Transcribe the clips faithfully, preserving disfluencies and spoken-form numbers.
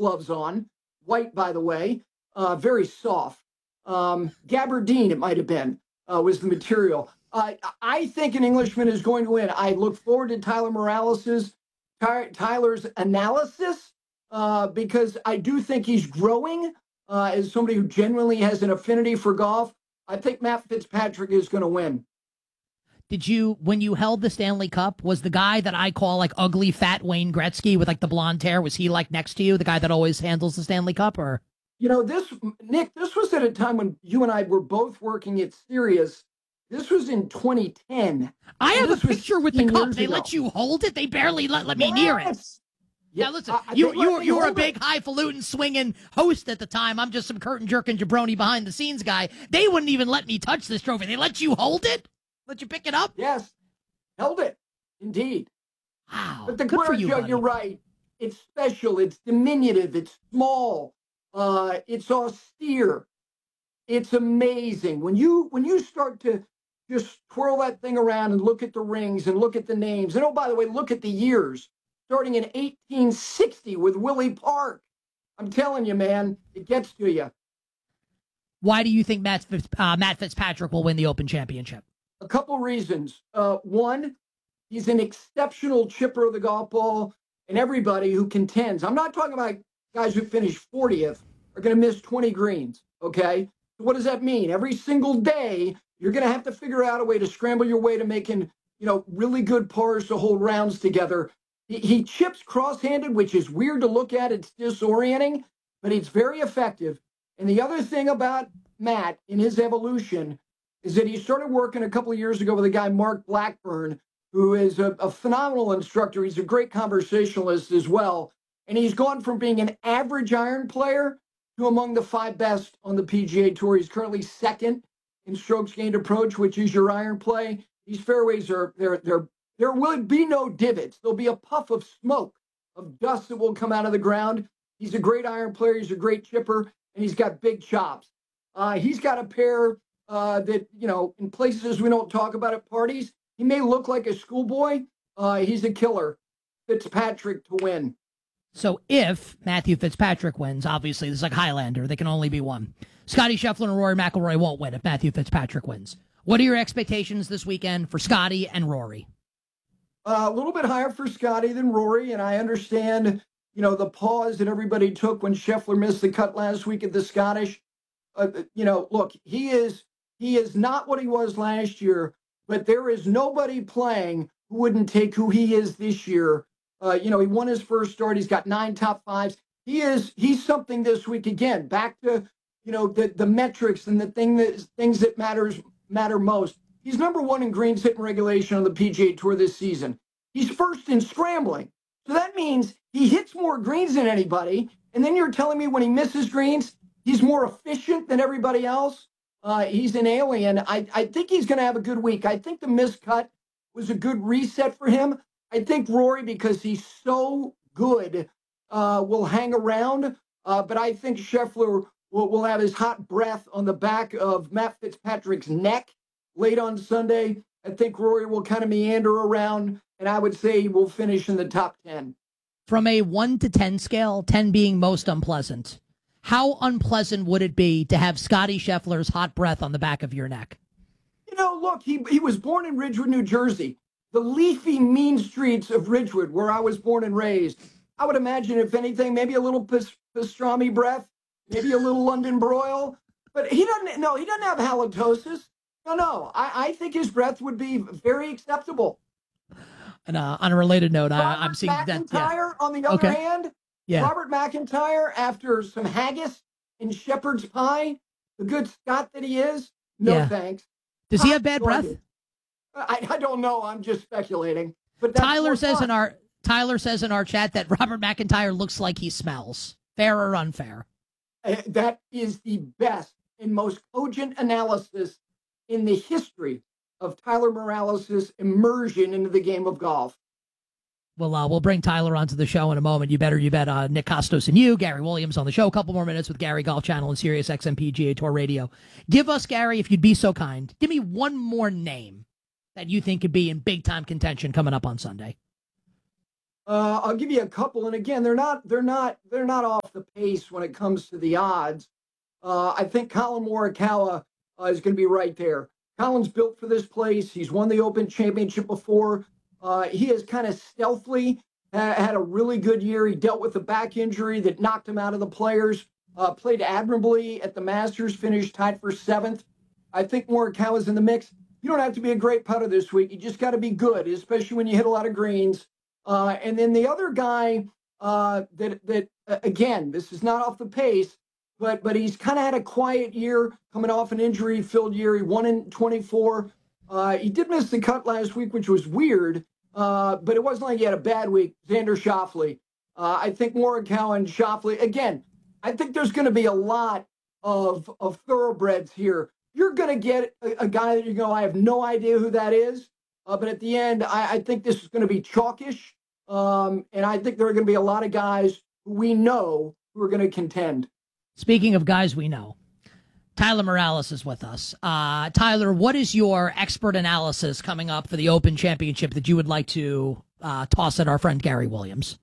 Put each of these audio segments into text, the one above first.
gloves on, white, by the way, uh, very soft. Um, Gabardine, it might have been, uh, was the material. Uh, I think an Englishman is going to win. I look forward to Tyler Morales's Ty- Tyler's analysis uh, because I do think he's growing uh, as somebody who genuinely has an affinity for golf. I think Matt Fitzpatrick is going to win. Did you, when you held the Stanley Cup, was the guy that I call like ugly fat Wayne Gretzky with like the blonde hair, was he like next to you, the guy that always handles the Stanley Cup, or? You know, this, Nick, this was at a time when you and I were both working at Sirius. This was in twenty ten. I have a picture with the cup. They ago. let you hold it? They barely let, let me yes. near it. Yeah, now listen, uh, you, you, you were a big, highfalutin, swinging host at the time. I'm just some curtain-jerking jabroni behind-the-scenes guy. They wouldn't even let me touch this trophy. They let you hold it? Let you pick it up? Yes. Held it, indeed. Wow. But the Good for you, Joe, buddy. You're right. It's special. It's diminutive. It's small. Uh, it's austere. It's amazing. When you when you start to just twirl that thing around and look at the rings and look at the names. And oh, by the way, look at the years. Starting in eighteen sixty with Willie Park. I'm telling you, man, it gets to you. Why do you think Matt, Fitz, uh, Matt Fitzpatrick will win the Open Championship? A couple reasons. Uh, one, he's an exceptional chipper of the golf ball, and everybody who contends. I'm not talking about guys who finish fortieth are going to miss twenty greens, okay? So what does that mean? Every single day, you're going to have to figure out a way to scramble your way to making, you know, really good pars to hold rounds together. He, he chips cross-handed, which is weird to look at. It's disorienting, but it's very effective. And the other thing about Matt in his evolution is that he started working a couple of years ago with a guy, Mark Blackburn, who is a, a phenomenal instructor. He's a great conversationalist as well. And he's gone from being an average iron player to among the five best on the P G A Tour. He's currently second in strokes gained approach, which is your iron play. These fairways are, there, there, there will be no divots. There'll be a puff of smoke, of dust that will come out of the ground. He's a great iron player. He's a great chipper, and he's got big chops. Uh, he's got a pair Uh, that, you know, in places we don't talk about at parties, he may look like a schoolboy. Uh, he's a killer. Fitzpatrick to win. So if Matthew Fitzpatrick wins, obviously this is like Highlander. They can only be one. Scotty Scheffler and Rory McIlroy won't win if Matthew Fitzpatrick wins. What are your expectations this weekend for Scotty and Rory? Uh, a little bit higher for Scotty than Rory, and I understand, you know, the pause that everybody took when Scheffler missed the cut last week at the Scottish. Uh, you know, look, he is he is not what he was last year, but there is nobody playing who wouldn't take who he is this year. Uh, you know, he won his first start. He's got nine top fives. He is he's something this week again. Back to, you know, the the metrics and the thing that things that matters matter most. He's number one in greens hit and regulation on the P G A Tour this season. He's first in scrambling. So that means he hits more greens than anybody. And then you're telling me when he misses greens, he's more efficient than everybody else. Uh, he's an alien. I, I think he's going to have a good week. I think the miscut was a good reset for him. I think Rory, because he's so good, uh, will hang around. Uh, but I think Scheffler will, will have his hot breath on the back of Matt Fitzpatrick's neck late on Sunday. I think Rory will kind of meander around, and I would say he will finish in the top ten. From a one to ten scale, ten being most unpleasant, how unpleasant would it be to have Scotty Scheffler's hot breath on the back of your neck? You know, look, he he was born in Ridgewood, New Jersey, the leafy, mean streets of Ridgewood, where I was born and raised. I would imagine, if anything, maybe a little pas- pastrami breath, maybe a little London broil. But he doesn't, no, he doesn't have halitosis. No, no, I, I think his breath would be very acceptable. And uh, on a related note, I, I'm seeing McIntyre, that. Yeah. on the other Okay. hand, Yeah. Robert McIntyre, after some haggis and shepherd's pie, the good Scot that he is, no Yeah. thanks. Does he have bad breath? I, I don't know. I'm just speculating. But that's Tyler says fun. in our Tyler says in our chat that Robert McIntyre looks like he smells. Fair or unfair? Uh, that is the best and most cogent analysis in the history of Tyler Morales' immersion into the game of golf. Well, uh, we'll bring Tyler onto the show in a moment. You better, you bet. Uh, Nick Costos and you, Gary Williams on the show. A couple more minutes with Gary Golf Channel and Sirius X M P G A Tour Radio. Give us, Gary, if you'd be so kind, give me one more name that you think could be in big time contention coming up on Sunday. Uh, I'll give you a couple, and again, they're not they're not they're not off the pace when it comes to the odds. Uh, I think Colin Morikawa uh, is going to be right there. Colin's built for this place. He's won the Open Championship before. Uh, he has kind of stealthily ha- had a really good year. He dealt with a back injury that knocked him out of the Players. Uh, played admirably at the Masters. Finished tied for seventh. I think Morikawa's in the mix. You don't have to be a great putter this week. You just got to be good, especially when you hit a lot of greens. Uh, and then the other guy uh, that that uh, again, this is not off the pace, but but he's kind of had a quiet year, coming off an injury-filled year. He won in twenty-four. Uh, he did miss the cut last week, which was weird, uh, but it wasn't like he had a bad week. Xander Schauffele. Uh, I think Morikawa and Schauffele. Again, I think there's going to be a lot of of thoroughbreds here. You're going to get a, a guy that you go, I have no idea who that is. Uh, but at the end, I, I think this is going to be chalkish. Um, and I think there are going to be a lot of guys who we know who are going to contend. Speaking of guys we know, Tyler Morales is with us. Uh, Tyler, what is your expert analysis coming up for the Open Championship that you would like to uh, toss at our friend Gary Williams?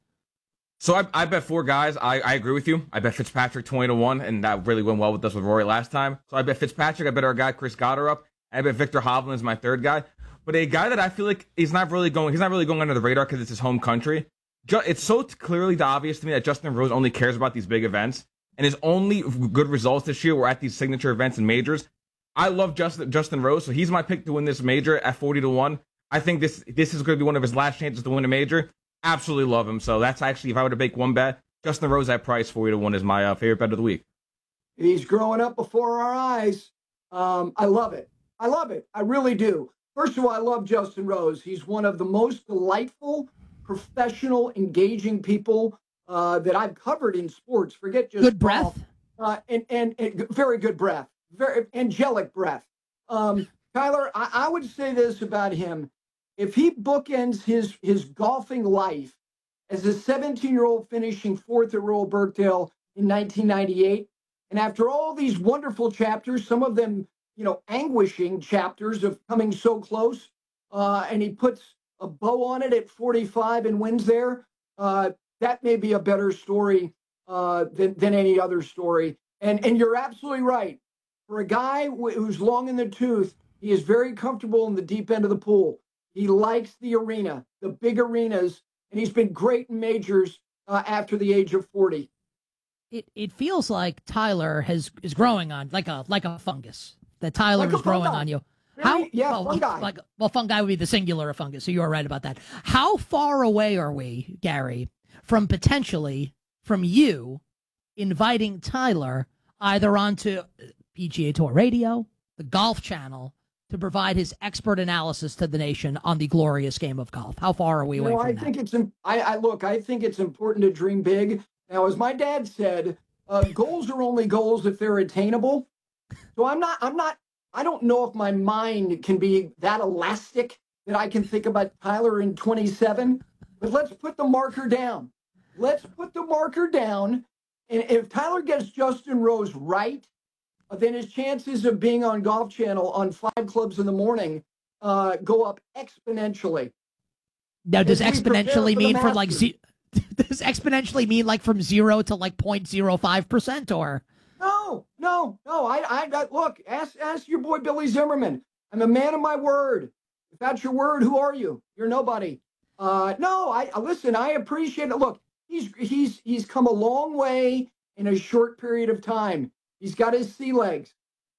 So I, I bet four guys. I, I agree with you. I bet Fitzpatrick twenty to one, and that really went well with us with Rory last time. So I bet Fitzpatrick. I bet our guy Chris Gotterup. I bet Victor Hovland is my third guy. But a guy that I feel like he's not really going, he's not really going under the radar because it's his home country. It's so clearly obvious to me that Justin Rose only cares about these big events, and his only good results this year were at these signature events and majors. I love Justin Justin Rose, so he's my pick to win this major at forty to one. I think this this is going to be one of his last chances to win a major. Absolutely love him. So that's actually, if I were to make one bet, Justin Rose at price forty to one is my uh, favorite bet of the week. He's growing up before our eyes. Um, I love it. I love it. I really do. First of all, I love Justin Rose. He's one of the most delightful, professional, engaging people uh, that I've covered in sports. Forget just good breath, uh, and, and and very good breath, very angelic breath. Um, Tyler, I, I would say this about him: if he bookends his his golfing life as a seventeen-year-old finishing fourth at Royal Birkdale in nineteen ninety-eight, and after all these wonderful chapters, some of them, you know, anguishing chapters of coming so close, uh, and he puts a bow on it at forty-five and wins there, uh, that may be a better story uh, than, than any other story. And and you're absolutely right. For a guy who's long in the tooth, he is very comfortable in the deep end of the pool. He likes the arena, the big arenas, and he's been great in majors uh, after the age of forty. It it feels like Tyler has is growing on like a like a fungus. That Tyler Like a is growing fungi. on you. Really? How? Yeah, well, fungi. Like well, fungi would be the singular of fungus. So you are right about that. How far away are we, Gary, from potentially from you inviting Tyler either onto P G A Tour Radio, the Golf Channel, to provide his expert analysis to the nation on the glorious game of golf? How far are we You away know, from I that? think it's. im- I, I look. I think it's important to dream big. Now, as my dad said, uh, goals are only goals if they're attainable. So I'm not. I'm not. I don't know if my mind can be that elastic that I can think about Tyler in twenty-seven. But let's put the marker down. Let's put the marker down. And if Tyler gets Justin Rose right, uh, then his chances of being on Golf Channel on five clubs in the morning uh, go up exponentially. Now, does As we prepare exponentially for the mean from like Masters. ze- does exponentially mean like from zero to like point zero five percent or? No, no, no. I, I, I look. Ask, ask your boy Billy Zimmerman. I'm a man of my word. If that's your word, who are you? You're nobody. Uh, no, I listen. I appreciate it. Look, he's he's he's come a long way in a short period of time. He's got his sea legs.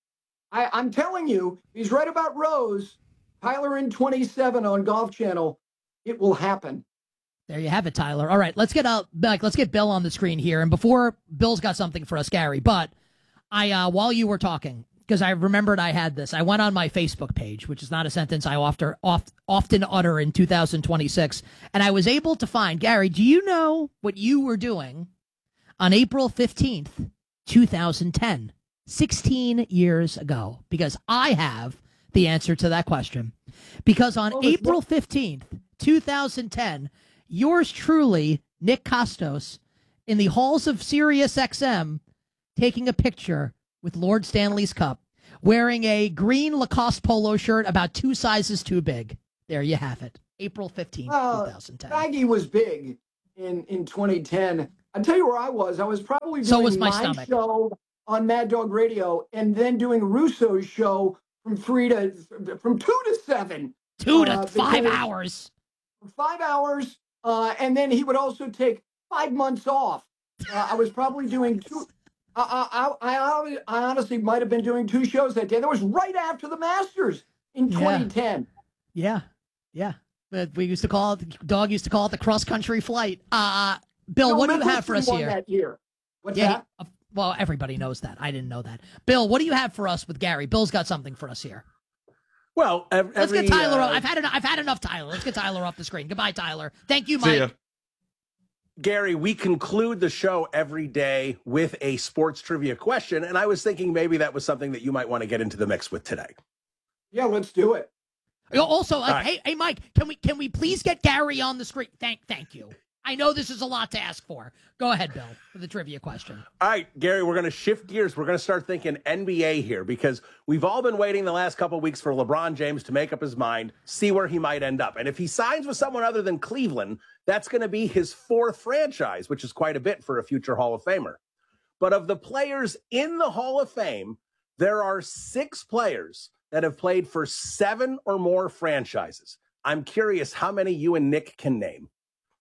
I, I'm telling you, he's right about Rose. Tyler in twenty-seven on Golf Channel. It will happen. There you have it, Tyler. All right, let's get out back. Let's get Bill on the screen here. And before Bill's got something for us, Gary. But I, uh, while you were talking, because I remembered I had this, I went on my Facebook page, which is not a sentence I often oft, often utter in two thousand twenty-six, and I was able to find, Gary. Do you know what you were doing on April fifteenth, two thousand ten, sixteen years ago? Because I have the answer to that question. Because on Oh, this- April fifteenth, two thousand ten. Yours truly, Nick Costos, in the halls of Sirius X M, taking a picture with Lord Stanley's Cup, wearing a green Lacoste polo shirt about two sizes too big. There you have it. April fifteenth, Uh, twenty ten. Baggy was big in, in twenty ten. I'll tell you where I was. I was probably doing So was my my stomach. show on Mad Dog Radio and then doing Russo's show from three to from two to seven. Two to uh, five because- hours. For five hours, uh, and then he would also take five months off. Uh, I was probably doing two. I, I, I, I honestly might have been doing two shows that day. That was right after the Masters in Yeah. twenty ten. Yeah, yeah. But we used to call it, Dog used to call it the cross-country flight. Uh, Bill, No, what do you have Mickelson for us won here? that year. What's Yeah, that? he- uh, well, everybody knows that. I didn't know that. Bill, what do you have for us with Gary? Bill's got something for us here. Well, ev- Let's every, get Tyler. uh, I've had enough. I've had enough, Tyler. Let's get Tyler off the screen. Goodbye, Tyler. Thank you, See ya. Mike. Gary, we conclude the show every day with a sports trivia question, and I was thinking maybe that was something that you might want to get into the mix with today. Yeah, let's do it. Also, uh, right. hey, hey, Mike, can we can we please get Gary on the screen? Thank, thank you. I know this is a lot to ask for. Go ahead, Bill, for the trivia question. All right, Gary, we're going to shift gears. We're going to start thinking N B A here because we've all been waiting the last couple of weeks for LeBron James to make up his mind, see where he might end up. And if he signs with someone other than Cleveland, that's going to be his fourth franchise, which is quite a bit for a future Hall of Famer. But of the players in the Hall of Fame, there are six players that have played for seven or more franchises. I'm curious how many you and Nick can name.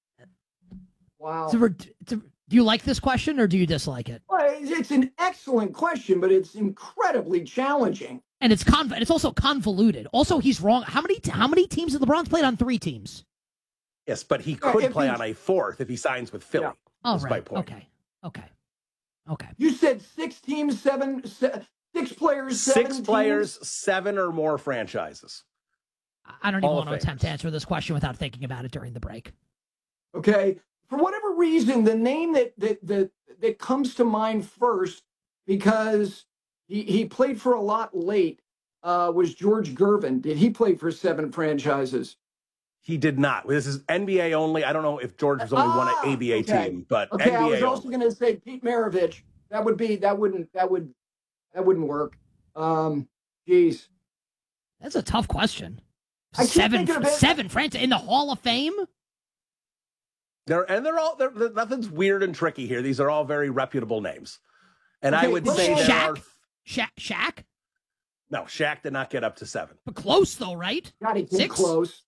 Wow. So, do you like this question or do you dislike it? Well, it's an excellent question, but it's incredibly challenging. And it's conv- and it's also convoluted. Also, he's wrong. How many how many teams have LeBron's played on? Three teams. Yes, but he Yeah, could if play he- on a fourth if he signs with Philly. Yeah. Oh, That's my right. point. Okay. Okay. Okay. You said six teams, seven, se- six players, seven Six teams? players, seven or more franchises. I don't even Hall want of to attempt Famers. to answer this question without thinking about it during the break. Okay. For whatever reason, the name that that that, that comes to mind first, because he, he played for a lot late, uh, was George Gervin. Did he play for seven franchises? He did not. This is N B A only. I don't know if George was only one Ah, A B A okay. team, but Okay, I N B A was also only. going to say Pete Maravich. That would be that wouldn't that would that wouldn't work. Um, geez, That's a tough question. I keep Seven thinking of it- seven franchises in the Hall of Fame? They're, and they're all, they're, they're- nothing's weird and tricky here. These are all very reputable names. And I Okay, would let's say say there Shaq? are, Shaq? Shaq? no, Shaq did not get up to seven. But close though, right? God, he came Six? close.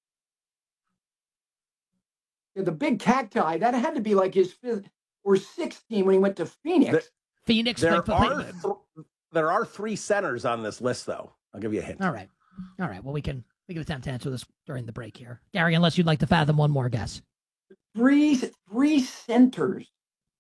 Yeah, the big cacti, that had to be like his fifth or sixth team when he went to Phoenix. The- Phoenix. There played- played- are, th- there are three centers on this list, though. I'll give you a hint. All right. All right. Well, we can we can attempt to answer this during the break here. Gary, unless you'd like to fathom one more guess. Three three centers.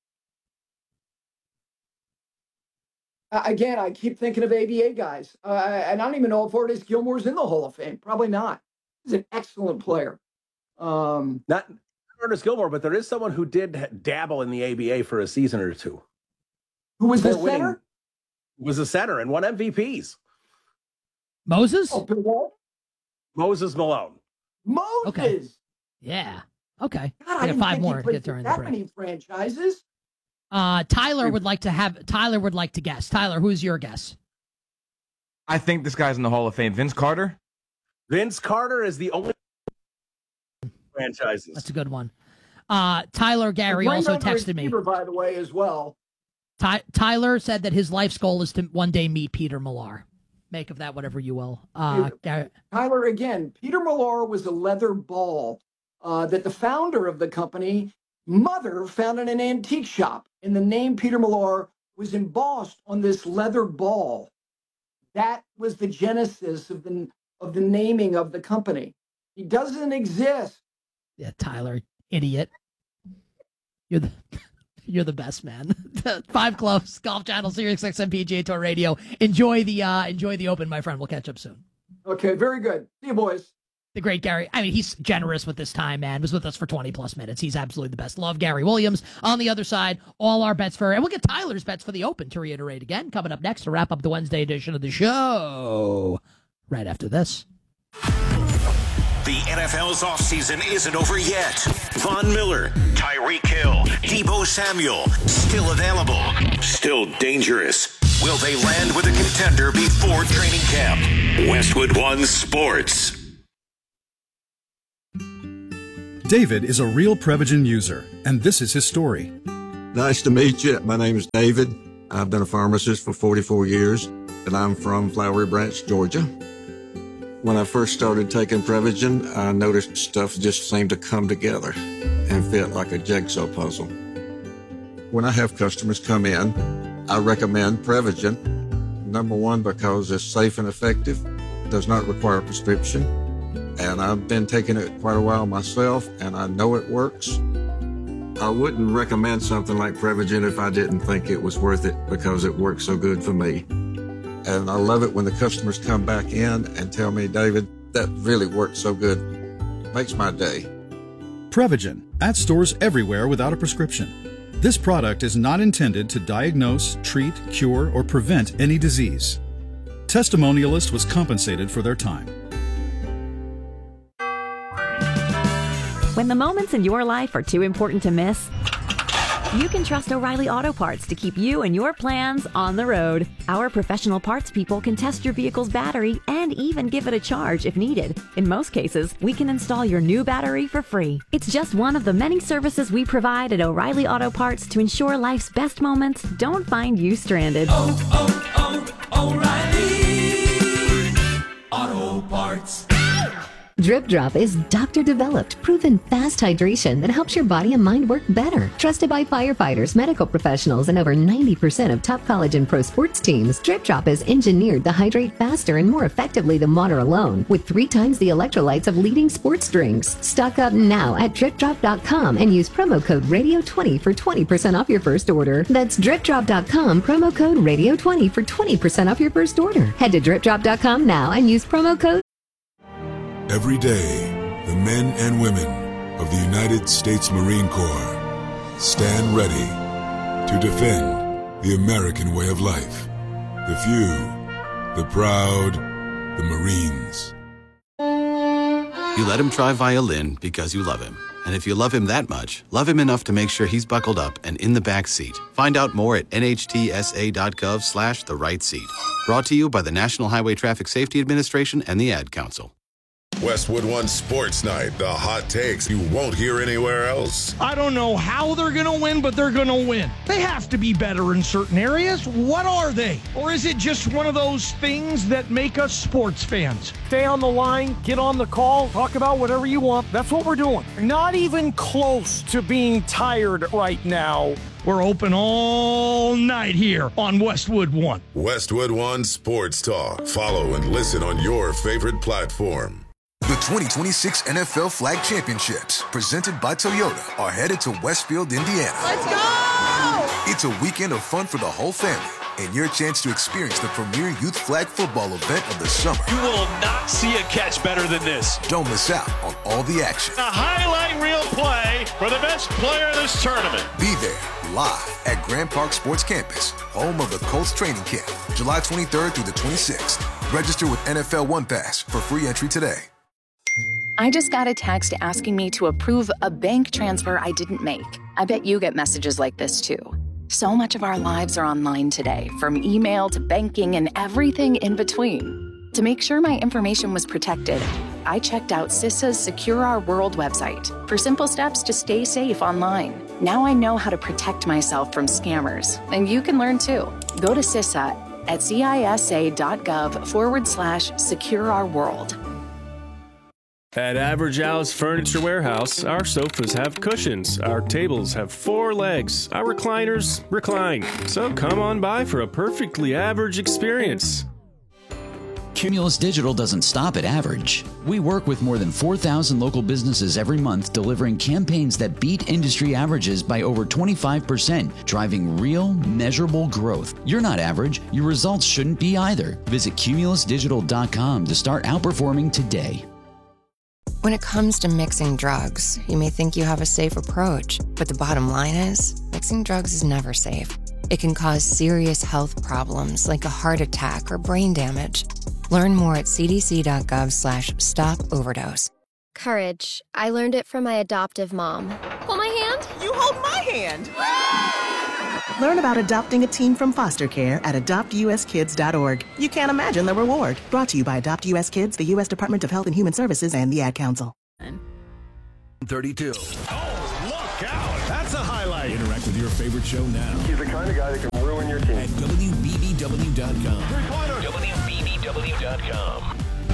Uh, again, I keep thinking of A B A guys. Uh, and I don't even know if Ortiz Gilmore's in the Hall of Fame. Probably not. He's an excellent player. Um, Not Ernest Gilmore, but there is someone who did dabble in the A B A for a season or two. who was the Before winning- center? Was a center and won M V Ps. Moses? Oh, Bill Walton? Moses Malone. Moses. Okay. Yeah. Okay. God, I I got didn't five think he more to played get for during the that break. many franchises. Uh, Tyler would like to have. Tyler would like to guess. Tyler, who's your guess? I think this guy's in the Hall of Fame. Vince Carter. Vince Carter is the only franchises. That's a good one. Uh, Tyler Gary Great also number texted me. receiver, by the way, as well. Ty- Tyler said that his life's goal is to one day meet Peter Millar. Make of that whatever you will. Uh, Gary, Tyler, again, Peter Millar was a leather ball uh, that the founder of the company, mother, found in an antique shop. And the name Peter Millar was embossed on this leather ball. That was the genesis of the, of the naming of the company. He doesn't exist. yeah, Tyler, idiot. You're the you're the best, man. Five Clubs, Golf Channel, Sirius X M P G A Tour Radio. Enjoy the uh, enjoy the Open, my friend. We'll catch up soon. Okay, very good. See you, boys. The great Gary. I mean, he's generous with this time, man. Was with us for twenty plus minutes. He's absolutely the best. Love Gary Williams. On the other side, all our bets for, and we'll get Tyler's bets for the Open to reiterate again. Coming up next to wrap up the Wednesday edition of the show. Right after this. The N F L's offseason isn't over yet. Von Miller, Tyreek Hill, Deebo Samuel, still available, still dangerous. Will they land with a contender before training camp? Westwood One Sports. David is a real Prevagen user, and this is his story. Nice to meet you. My name is David. I've been a pharmacist for forty-four years, and I'm from Flowery Branch, Georgia. When I first started taking Prevagen, I noticed stuff just seemed to come together and fit like a jigsaw puzzle. When I have customers come in, I recommend Prevagen. Number one, because it's safe and effective, does not require a prescription, and I've been taking it quite a while myself, and I know it works. I wouldn't recommend something like Prevagen if I didn't think it was worth it because it works so good for me. And I love it when the customers come back in and tell me, David, that really worked so good. Makes my day. Prevagen, at stores everywhere without a prescription. This product is not intended to diagnose, treat, cure, or prevent any disease. Testimonialist was compensated for their time. When the moments in your life are too important to miss, you can trust O'Reilly Auto Parts to keep you and your plans on the road. Our professional parts people can test your vehicle's battery and even give it a charge if needed. In most cases, we can install your new battery for free. It's just one of the many services we provide at O'Reilly Auto Parts to ensure life's best moments don't find you stranded. Oh, oh, oh, O'Reilly Auto Parts. Drip Drop is doctor-developed, proven fast hydration that helps your body and mind work better. Trusted by firefighters, medical professionals, and over ninety percent of top college and pro sports teams, Drip Drop is engineered to hydrate faster and more effectively than water alone, with three times the electrolytes of leading sports drinks. Stock up now at drip drop dot com and use promo code radio twenty for twenty percent off your first order. That's drip drop dot com, promo code radio twenty for twenty percent off your first order. Head to drip drop dot com now and use promo code. Every day, the men and women of the United States Marine Corps stand ready to defend the American way of life. The few, the proud, the Marines. You let him try violin because you love him. And if you love him that much, love him enough to make sure he's buckled up and in the back seat. Find out more at N H T S A dot gov slash the right seat. Brought to you by the National Highway Traffic Safety Administration and the Ad Council. Westwood One Sports Night, the hot takes you won't hear anywhere else. I don't know how they're going to win, but they're going to win. They have to be better in certain areas. What are they? Or is it just one of those things that make us sports fans? Stay on the line, get on the call, talk about whatever you want. That's what we're doing. Not even close to being tired right now. We're open all night here on Westwood One. Westwood One Sports Talk. Follow and listen on your favorite platform. The twenty twenty-six N F L Flag Championships, presented by Toyota, are headed to Westfield, Indiana. Let's go! It's a weekend of fun for the whole family and your chance to experience the premier youth flag football event of the summer. You will not see a catch better than this. Don't miss out on all the action. A highlight reel play for the best player of this tournament. Be there live at Grand Park Sports Campus, home of the Colts training camp, July twenty-third through the twenty-sixth. Register with N F L One Pass for free entry today. I just got a text asking me to approve a bank transfer I didn't make. I bet you get messages like this too. So much of our lives are online today, from email to banking and everything in between. To make sure my information was protected, I checked out CISA's Secure Our World website for simple steps to stay safe online. Now I know how to protect myself from scammers, and you can learn too. Go to CISA at cisa.gov forward slash secure our world. At Average Al's Furniture Warehouse, our sofas have cushions, our tables have four legs, our recliners recline. So come on by for a perfectly average experience. Cumulus Digital doesn't stop at average. We work with more than four thousand local businesses every month, delivering campaigns that beat industry averages by over twenty-five percent, driving real, measurable growth. You're not average. Your results shouldn't be either. Visit cumulus digital dot com to start outperforming today. When it comes to mixing drugs, you may think you have a safe approach, but the bottom line is, mixing drugs is never safe. It can cause serious health problems like a heart attack or brain damage. Learn more at cdc.gov slash stop overdose. Courage. I learned it from my adoptive mom. Hold my hand. You hold my hand. Learn about adopting a teen from foster care at adopt u s kids dot org. You can't imagine the reward. Brought to you by Adopt U S Kids, the U S Department of Health and Human Services, and the Ad Council. thirty-two. Oh, look out. That's a highlight. Interact with your favorite show now. He's the kind of guy that can ruin your team. At W B B W dot com. Three-pointer. W B B W dot com.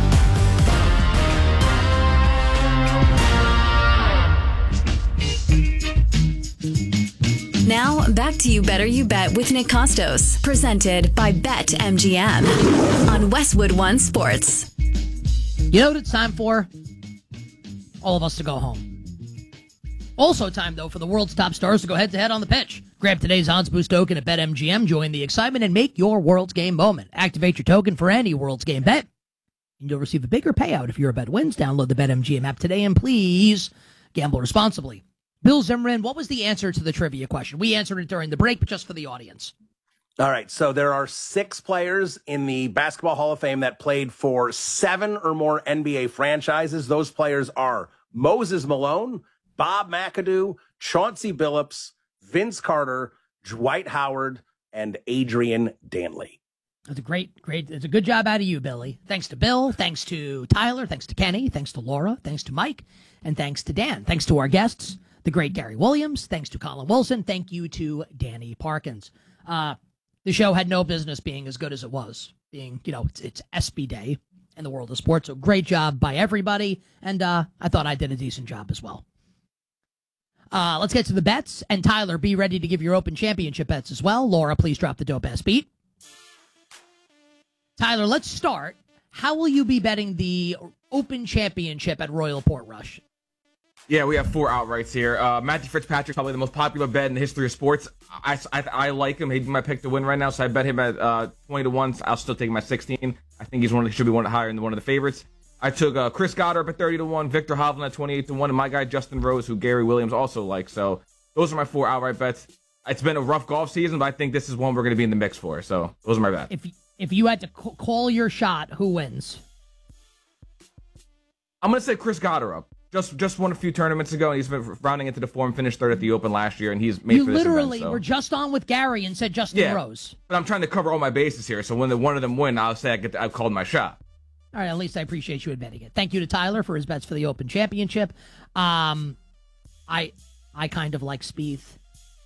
Now, back to You Better You Bet with Nick Costos, presented by BetMGM on Westwood One Sports. You know what it's time for? All of us to go home. Also time, though, for the world's top stars to go head-to-head on the pitch. Grab today's odds boost token at BetMGM, join the excitement, and make your World's Game moment. Activate your token for any World's Game bet, and you'll receive a bigger payout if your bet wins. Download the BetMGM app today, and please gamble responsibly. Bill Zimmerman, what was the answer to the trivia question? We answered it during the break, but just for the audience. All right, so there are six players in the Basketball Hall of Fame that played for seven or more N B A franchises. Those players are Moses Malone, Bob McAdoo, Chauncey Billups, Vince Carter, Dwight Howard, and Adrian Dantley. That's a great, great, it's a good job out of you, Billy. Thanks to Bill, thanks to Tyler, thanks to Kenny, thanks to Laura, thanks to Mike, and thanks to Dan. Thanks to our guests, the great Gary Williams. Thanks to Colin Wilson. Thank you to Danny Parkins. Uh, the show had no business being as good as it was, being, you know, it's, it's E S P Y Day in the world of sports. So great job by everybody. And uh, I thought I did a decent job as well. Uh, let's get to the bets. And Tyler, be ready to give your Open Championship bets as well. Laura, please drop the dope ass beat. Tyler, let's start. How will you be betting the Open Championship at Royal Portrush? Yeah, we have four outrights here. Uh, Matthew Fitzpatrick, probably the most popular bet in the history of sports. I, I, I like him. He'd be my pick to win right now, so I bet him at uh, twenty to one. I'll still take him at sixteen. I think he's one of, should be one higher than one of the favorites. I took uh, Chris Goddard at thirty to one, Victor Hovland at twenty-eight to one, and my guy Justin Rose, who Gary Williams also likes. So those are my four outright bets. It's been a rough golf season, but I think this is one we're going to be in the mix for. So those are my bets. If if you had to c- call your shot, who wins? I'm going to say Chris Goddard up. Just just won a few tournaments ago, and he's been rounding into the form, finished third at the Open last year, and he's made You for this literally event, so. were just on with Gary and said Justin Yeah, Rose. but I'm trying to cover all my bases here, so when the, one of them win, I'll say I get, I've called my shot. All right, at least I appreciate you admitting it. Thank you to Tyler for his bets for the Open Championship. Um, I I kind of like Spieth.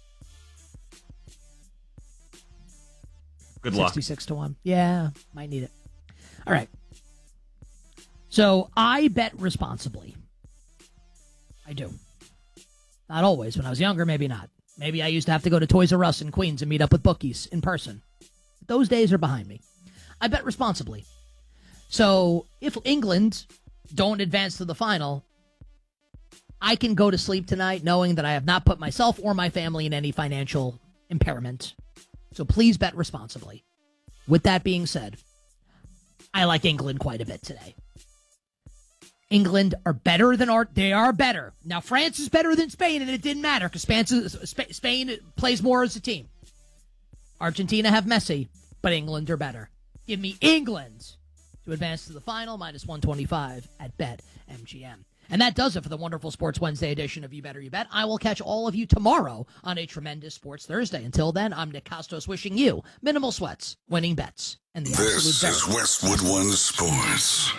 Good luck. sixty-six to one. Yeah, might need it. All right. So I bet responsibly. I do. Not always. When I was younger, maybe not. Maybe I used to have to go to Toys R Us in Queens and meet up with bookies in person. Those days are behind me. I bet responsibly. So if England don't advance to the final, I can go to sleep tonight knowing that I have not put myself or my family in any financial impairment. So please bet responsibly. With that being said, I like England quite a bit today. England are better than our, they are better. Now, France is better than Spain, and it didn't matter because Spain, Spain plays more as a team. Argentina have Messi, but England are better. Give me England to advance to the final, minus one twenty-five at BetMGM. And that does it for the wonderful Sports Wednesday edition of You Better You Bet. I will catch all of you tomorrow on a tremendous Sports Thursday. Until then, I'm Nick Costos wishing you minimal sweats, winning bets, and the absolute This best. is Westwood One Sports.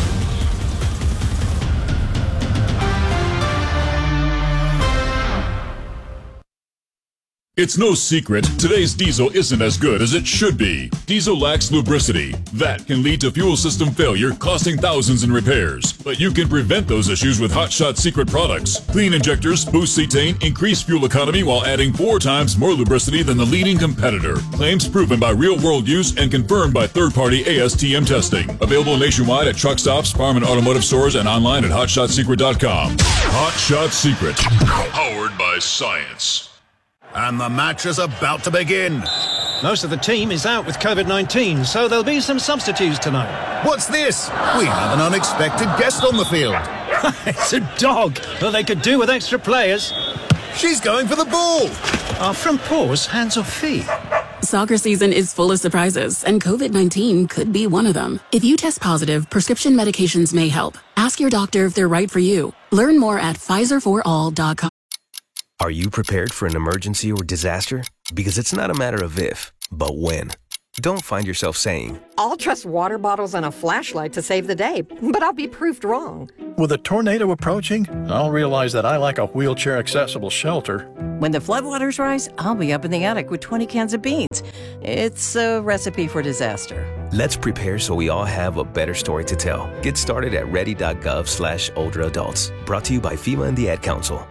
It's no secret, today's diesel isn't as good as it should be. Diesel lacks lubricity. That can lead to fuel system failure, costing thousands in repairs. But you can prevent those issues with Hot Shot Secret products. Clean injectors, boost cetane, increase fuel economy while adding four times more lubricity than the leading competitor. Claims proven by real-world use and confirmed by third-party A S T M testing. Available nationwide at truck stops, farm and automotive stores, and online at hot shot secret dot com. Hot Shot Secret. Powered by science. And the match is about to begin. Most of the team is out with COVID nineteen, so there'll be some substitutes tonight. What's this? We have an unexpected guest on the field. It's a dog. Well, they could do with extra players. She's going for the ball. Our front paws, hands or feet? Soccer season is full of surprises, and COVID nineteen could be one of them. If you test positive, prescription medications may help. Ask your doctor if they're right for you. Learn more at Pfizer for all dot com. Are you prepared for an emergency or disaster? Because it's not a matter of if, but when. Don't find yourself saying, I'll trust water bottles and a flashlight to save the day, but I'll be proved wrong. With a tornado approaching, I'll realize that I like a wheelchair-accessible shelter. When the floodwaters rise, I'll be up in the attic with twenty cans of beans. It's a recipe for disaster. let's prepare so we all have a better story to tell. Get started at ready.gov slash older adults. Brought to you by FEMA and the Ad Council.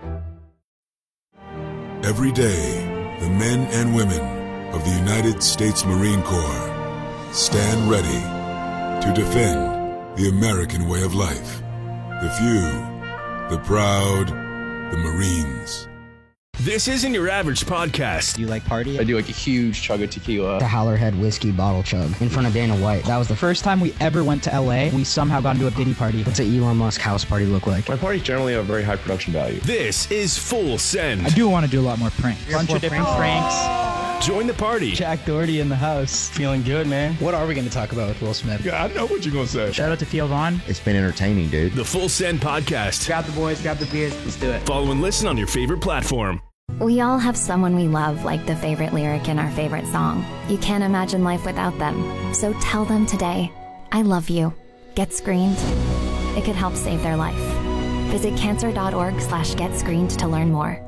Every day, the men and women of the United States Marine Corps stand ready to defend the American way of life. The few, the proud, the Marines. This isn't your average podcast. Do you like party? I do like a huge chug of tequila. The Howlerhead whiskey bottle chug in front of Dana White. That was the first time we ever went to L A. We somehow got into a Diddy party. What's an Elon Musk house party look like? My parties generally have very high production value. This is Full Send. I do want to do a lot more pranks. A bunch of different pranks. Join the party. Jack Doherty in the house. Feeling good, man. What are we going to talk about with Will Smith? Yeah, I know what you're going to say. Shout out to Theo Vaughn. It's been entertaining, dude. The Full Send Podcast. Grab the boys, grab the beers. Let's do it. Follow and listen on your favorite platform. We all have someone we love, like the favorite lyric in our favorite song. You can't imagine life without them. So tell them today, I love you. Get screened. It could help save their life. Visit cancer.org slash get screened to learn more.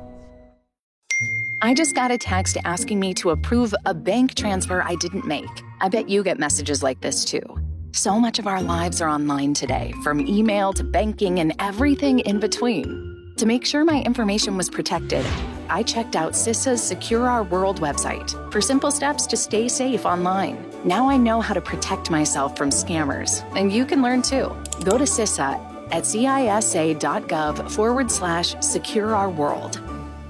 I just got a text asking me to approve a bank transfer I didn't make. I bet you get messages like this too. So much of our lives are online today, from email to banking and everything in between. To make sure my information was protected, I checked out CISA's Secure Our World website for simple steps to stay safe online. Now I know how to protect myself from scammers, and you can learn too. Go to CISA at cisa.gov forward slash secure our world.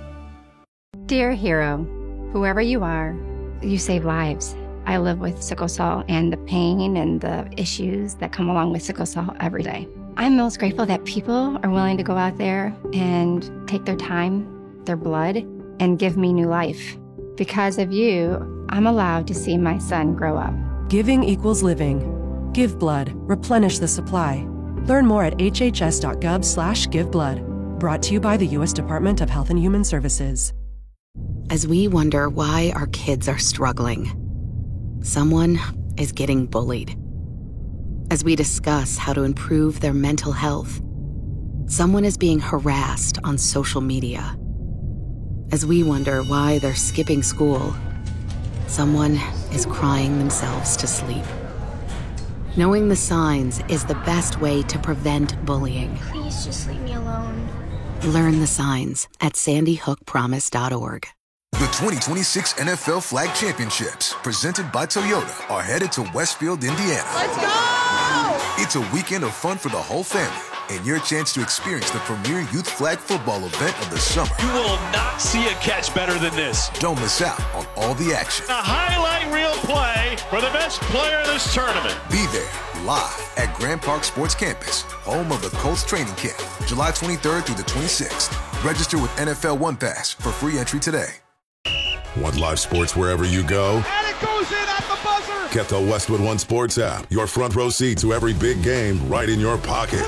Dear hero, whoever you are, you save lives. I live with sickle cell and the pain and the issues that come along with sickle cell every day. I'm most grateful that people are willing to go out there and take their time, their blood, and give me new life. Because of you, I'm allowed to see my son grow up. Giving equals living. Give blood. Replenish the supply. Learn more at hhs.gov slash give blood. Brought to you by the U S Department of Health and Human Services. As we wonder why our kids are struggling, someone is getting bullied. As we discuss how to improve their mental health, someone is being harassed on social media. As we wonder why they're skipping school, someone is crying themselves to sleep. Knowing the signs is the best way to prevent bullying. Please just leave me alone. Learn the signs at sandy hook promise dot org. The twenty twenty-six N F L Flag Championships, presented by Toyota, are headed to Westfield, Indiana. Let's go! It's a weekend of fun for the whole family and your chance to experience the premier youth flag football event of the summer. You will not see a catch better than this. Don't miss out on all the action. A highlight reel play for the best player of this tournament. Be there live at Grand Park Sports Campus, home of the Colts training camp, July twenty-third through the twenty-sixth. Register with N F L One Pass for free entry today. Want live sports wherever you go? And it goes in at the buzzer. Get the Westwood One Sports app. Your front row seat to every big game right in your pocket.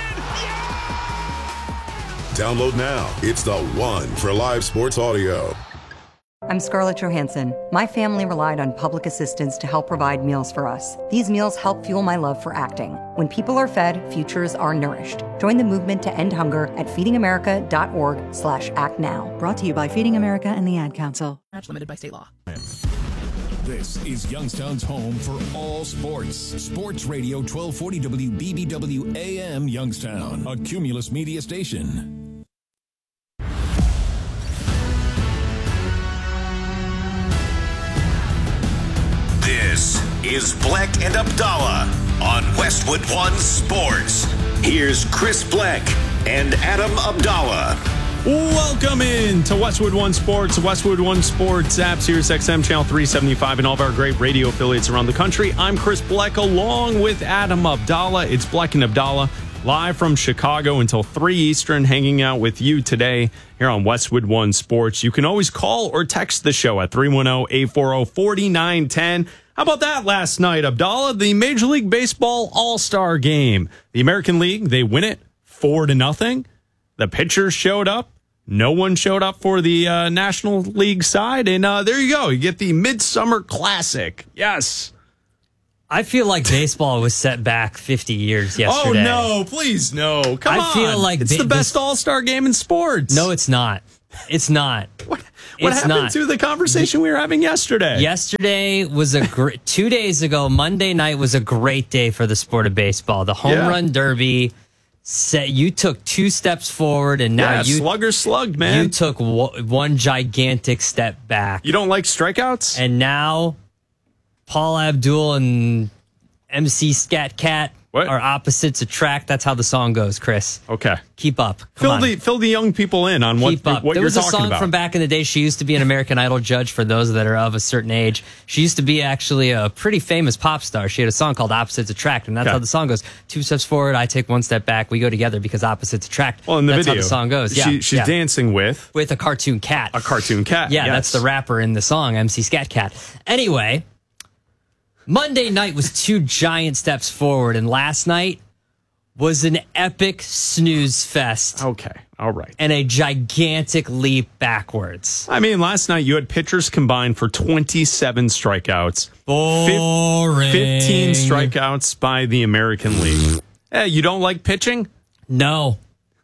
Download now. It's the one for live sports audio. I'm Scarlett Johansson. My family relied on public assistance to help provide meals for us. These meals help fuel my love for acting. When people are fed, futures are nourished. Join the movement to end hunger at feedingamerica.org slash act now. Brought to you by Feeding America and the Ad Council. Match limited by state law. This is Youngstown's home for all sports. Sports Radio twelve forty W B B W A M Youngstown, a Cumulus media station. This is Bleck and Abdallah on Westwood One Sports. Here's Chris Bleck and Adam Abdallah. Welcome in to Westwood One Sports, Westwood One Sports app, Sirius X M Channel three seventy-five, and all of our great radio affiliates around the country. I'm Chris Bleck along with Adam Abdallah. It's Bleck and Abdallah live from Chicago until three Eastern, hanging out with you today here on Westwood One Sports. You can always call or text the show at three one zero, eight four zero, four nine one zero. How about that last night, Abdallah? The Major League Baseball All-Star Game. The American League, they win it four to nothing. The pitchers showed up. No one showed up for the uh, National League side, and uh, there you go. You get the Midsummer Classic. Yes. I feel like baseball was set back fifty years yesterday. Oh, no, please, no. Come I on. feel like it's ba- the best this- all-star game in sports. No, it's not. It's not. What, what it's happened not. to the conversation we were having yesterday? Yesterday was a great, two days ago, Monday night was a great day for the sport of baseball. The home Yeah. run derby, set, you took two steps forward, and now yeah, you slugger slugged, man. You took w- one gigantic step back. You don't like strikeouts? And now Paul Abdul and M C Scat Cat What? are opposites attract. That's how the song goes, Chris. Okay. Keep up. Come Fill on. the fill the young people in on what, Keep up. what there you're was a talking song about. from back in the day. She used to be an American Idol judge for those that are of a certain age. She used to be actually a pretty famous pop star. She had a song called Opposites Attract, and that's Okay. how the song goes. Two steps forward, I take one step back. We go together because opposites attract. Well, in the that's video, how the song goes. Yeah, she, she's yeah. dancing with with a cartoon cat. a cartoon cat. Yeah, yes. that's the rapper in the song, M C Scat Cat. Anyway, Monday night was two giant steps forward, and last night was an epic snooze fest. Okay, all right. And a gigantic leap backwards. I mean, last night you had pitchers combined for twenty-seven strikeouts. Boring. fifteen strikeouts by the American League. Hey, you don't like pitching? No.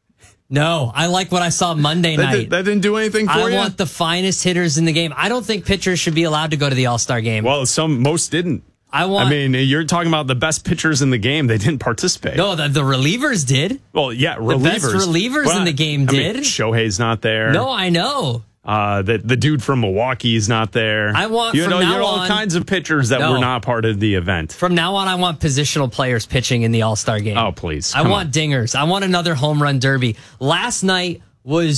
No, I like what I saw Monday That, night. did, that didn't do anything for I you? want the finest hitters in the game. I don't think pitchers should be allowed to go to the All-Star game. Well, some most didn't. I want. I mean, you're talking about the best pitchers in the game. They didn't participate. No, the, the relievers did. Well, yeah, relievers. The best relievers Well, in the game I mean, did. Shohei's not there. No, I know. Uh, the the dude from Milwaukee is not there. I want you from know now you know all on- kinds of pitchers that No. were not part of the event. From now on, I want positional players pitching in the All-Star game. Oh, please. I come want on. dingers. I want another home run derby. Last night was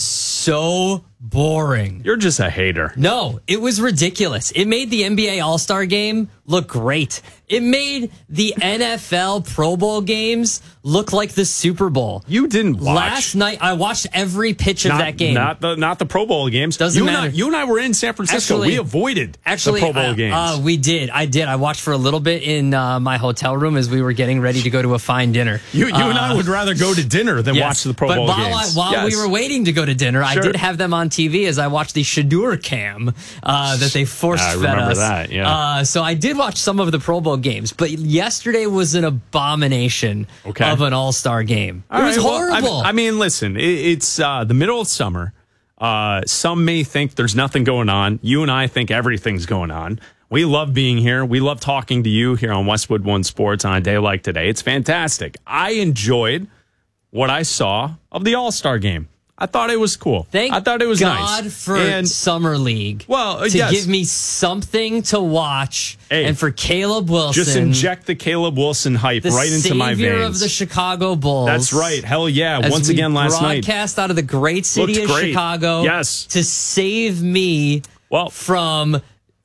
so boring. You're just a hater. No, it was ridiculous. It made the N B A All-Star game look great. It made the N F L Pro Bowl games look like the Super Bowl. You didn't watch. Last night, I watched every pitch of Not, that game. not the not the Pro Bowl games. Doesn't you matter. And I, you and I were in San Francisco. Actually- we avoided Actually, the Pro Bowl uh, games. Uh, we did. I did. I watched for a little bit in uh, my hotel room as we were getting ready to go to a fine dinner. you you uh, and I would rather go to dinner than yes, watch the Pro but Bowl while games. I, while Yes. we were waiting to go to dinner, Sure. I did have them on T V as I watched the Shadur cam uh, that they force I fed remember us. that, yeah. Uh, so I did watch some of the Pro Bowl games, but yesterday was an abomination Okay. of an All-Star game. All it was right, well, I horrible. mean- I mean, listen, it, it's uh, the middle of summer. Uh, some may think there's nothing going on. You and I think everything's going on. We love being here. We love talking to you here on Westwood One Sports on a day like today. It's fantastic. I enjoyed what I saw of the All-Star game. I thought it was cool. Thank I thought it was God nice. for And- Summer League. Well, uh, to yes. give me something to watch, Hey, and for Caleb Wilson, Just inject the Caleb Wilson hype the right into my savior veins. of the Chicago Bulls. That's right. Hell yeah. as Once we again last night. broadcast out of the great city Looked of great. Chicago. Yes. To save me well, from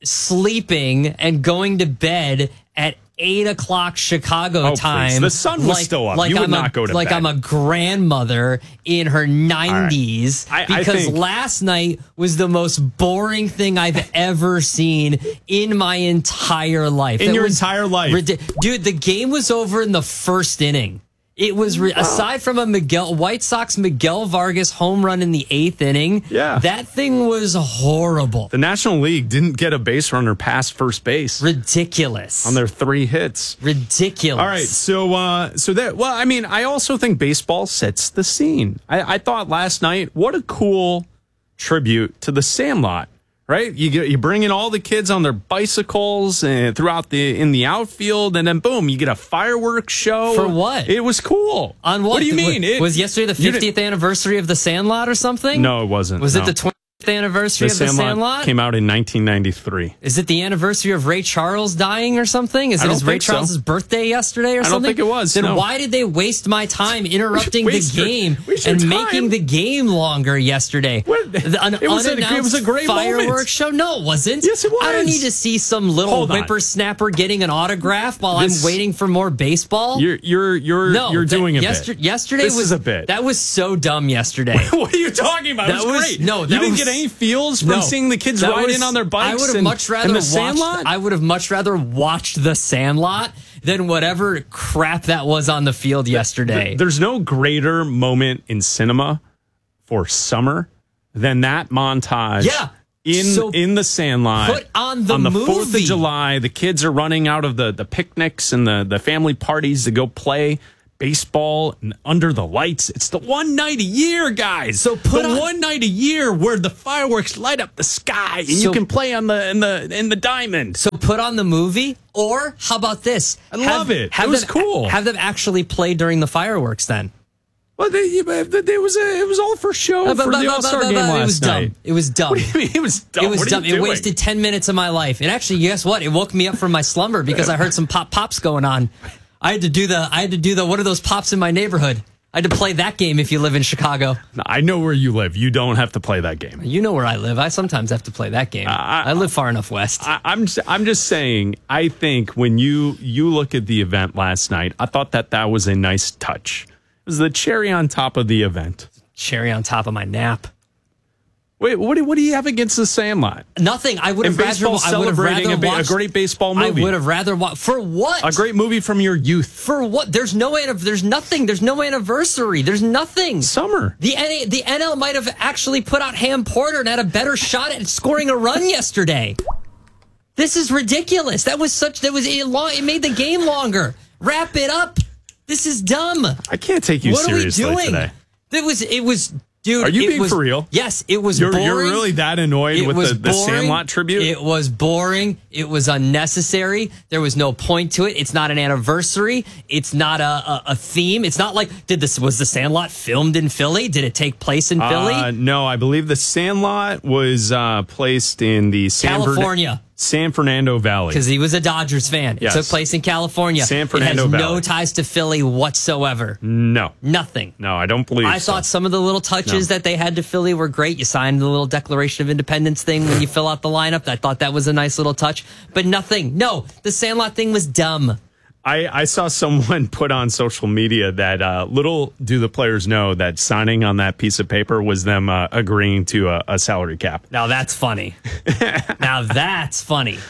sleeping and going to bed at eight o'clock Chicago Oh, please. time. The sun was still up. Like You would I'm not a, go to like bed. I'm a grandmother in her nineties. I- I because think- last night was the most boring thing I've ever seen in my entire life. In It your was entire life. ridi- Dude, the game was over in the first inning. It was, re- aside from a Miguel White Sox Miguel Vargas home run in the eighth inning, Yeah. that thing was horrible. The National League didn't get a base runner past first base Ridiculous. on their three hits. Ridiculous. All right, so uh, so that well, I mean, I also think baseball sets the scene. I, I thought last night, what a cool tribute to the Sandlot. Right, you get, you bring in all the kids on their bicycles and throughout the in the outfield, and then boom, you get a fireworks show. For what? It was cool. On what? What do you mean? Was, It- was yesterday the you didn't- fiftieth anniversary of the Sandlot or something? No, it wasn't. Was no. it the twentieth anniversary The of the Sandlot Sandlot? came out in nineteen ninety-three. Is it the anniversary of Ray Charles dying or something? Is I it don't his Ray think so. Charles' birthday yesterday or I don't something? think it was, Then no. why did they waste my time interrupting the Waste your- game waste your and time? making the game longer yesterday? What? The, an It was a- it unannounced was a great fireworks moment. show? No, it wasn't. Yes, it I don't was. need to see some little Hold on. whippersnapper getting an autograph while This- I'm waiting for more baseball. You're you're you're no, you're that- doing a yester- bit. Yesterday This was is a bit. That was so dumb yesterday. What are you talking about? That it was, was- great. no, you that didn't was- get any feels from No, seeing the kids that ride was- in on their bikes. I would have and, much rather and the watched. Sandlot. I would have much rather watched the Sandlot than whatever crap that was on the field yesterday. There's no greater moment in cinema for summer than that montage. Yeah. In So in the Sandlot. put on the on the Fourth of movie. July. The kids are running out of the, the picnics and the, the family parties to go play baseball and under the lights. It's the one night a year, guys. So put the on- one night a year where the fireworks light up the sky and So- you can play on the in the in the diamond. So put on the movie, or how about this? I love it. It was them, cool. Have them actually play during the fireworks then. Well, they, it was a, it was all for show Uh, but- for but- the but- All Star but- game but last It was night. dumb. It was dumb. What do you mean it was dumb? It was What are dumb. you It doing? wasted ten minutes of my life. And actually, guess what? It woke me up from my slumber because I heard some pop pops going on. I had to do the. I had to do the. What are those pops in my neighborhood? I had to play that game if you live in Chicago. I know where you live. You don't have to play that game. You know where I live. I sometimes have to play that game. I, I live far enough west. I, I'm just, I'm just saying. I think when you you look at the event last night, I thought that that was a nice touch. It was the cherry on top of the event. Cherry on top of my nap. Wait, what do, what do you have against the Sandlot? Nothing. I would have And rather. baseball I would have celebrating rather a, ba- a watched, great baseball I movie. would have rather watched for what? A great movie from your youth. For what? There's no. anniv- There's nothing. There's no anniversary. There's nothing. Summer. The N A, the N L might have actually put out Ham Porter and had a better shot at scoring a run yesterday. This is ridiculous. That was such. That was a long. It made the game longer. Wrap it up. This is dumb. I can't take you what seriously are we doing? today. It was. It was. Dude, Are you it being was, for real? Yes, it was You're, boring. you're really that annoyed It with was the, the boring. Sandlot tribute? It was boring. It was unnecessary. There was no point to it. It's not an anniversary. It's not a, a, a theme. It's not like did this was the Sandlot filmed in Philly? Did it take place in Philly? Uh, no, I believe the Sandlot was uh, placed in the San California. Fernan- San Fernando Valley. Because he was a Dodgers fan. It Yes. took place in California. San Fernando it has Valley. no ties to Philly whatsoever. No. Nothing. No, I don't believe I so. thought some of the little touches No. that they had to Philly were great. You signed the little Declaration of Independence thing when you fill out the lineup. I thought that was a nice little touch. But nothing. No, the Sandlot thing was dumb. I, I saw someone put on social media that uh, little do the players know that signing on that piece of paper was them uh, agreeing to a, a salary cap. Now that's funny. Now that's funny.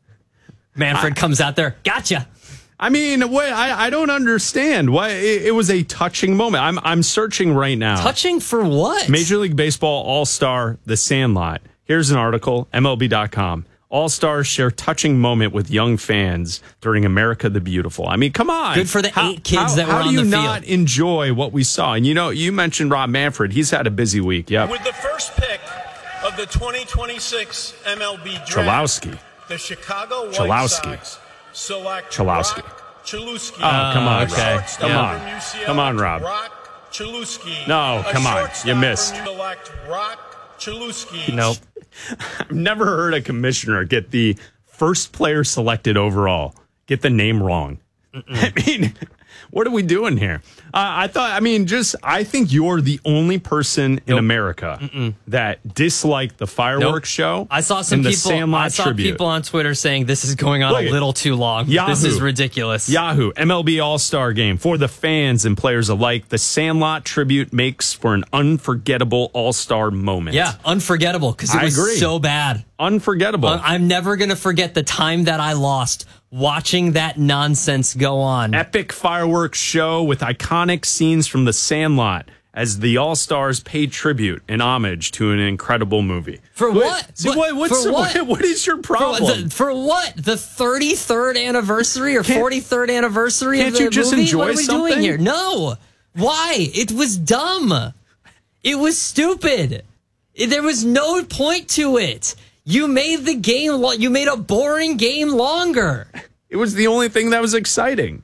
Manfred comes out there. Gotcha. I mean, wait, I, I don't understand. Why it, it was a touching moment. I'm I'm searching right now. Touching for what? Major League Baseball All-Star The Sandlot. Here's an article, M L B dot com. All-Stars share touching moment with young fans during America the Beautiful. I mean, come on. Good for the How- eight kids how, that were how on do you the not field. enjoy what we saw? And you know, you mentioned Rob Manfred. He's had a busy week. Yep. With the first pick of the twenty twenty-six M L B draft, Chalowski. the Chicago White Chalowski. Sox select Chalowski. Rock Chalewski. Oh, come on, okay. Rob. Come Yeah. on. From U C L A, Come on, Rob. Rock Chalewski. No, A come on. shortstop You missed. from Select Rock Chalewski. Nope. I've never heard a commissioner get the first player selected overall get the name wrong. I mean, what are we doing here? Uh, I thought, I mean, just, I think you're the only person in Nope. America Mm-mm. that disliked the fireworks Nope. show. I saw some and the people. Sandlot I saw tribute. people on Twitter saying this is going on Look a at- little too long. Yahoo. This is ridiculous. Yahoo, M L B All-Star Game. For the fans and players alike, the Sandlot tribute makes for an unforgettable All-Star moment. Yeah, unforgettable because it I was agree. so bad. Unforgettable. Uh, I'm never going to forget the time that I lost watching that nonsense go on. Epic fireworks show with iconic scenes from The Sandlot as the All-Stars paid tribute and homage to an incredible movie. For Wait, what? see, What- what- what's, for what? what- what is your For, problem? the, for what? The thirty-third anniversary or Can't- forty-third anniversary of can't the you just movie? enjoy What are we something? doing here? No. Why? It was dumb. It was stupid. There was no point to it. You made the game. Lo- you made a boring game longer. It was the only thing that was exciting.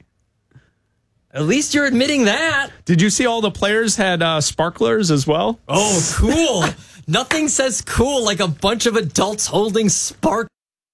At least you're admitting that. Did you see all the players had uh, sparklers as well? Oh, cool. Nothing says cool like a bunch of adults holding spark.